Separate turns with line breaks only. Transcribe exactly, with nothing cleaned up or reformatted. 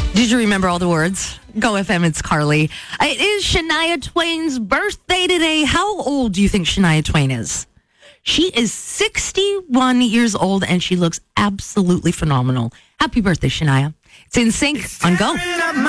Did you remember all the words? Go F M, it's Carly. It is Shania Twain's birthday today. How old do you think Shania Twain is? She is sixty-one years old, and she looks absolutely phenomenal. Happy birthday, Shania. It's In Sync on Go.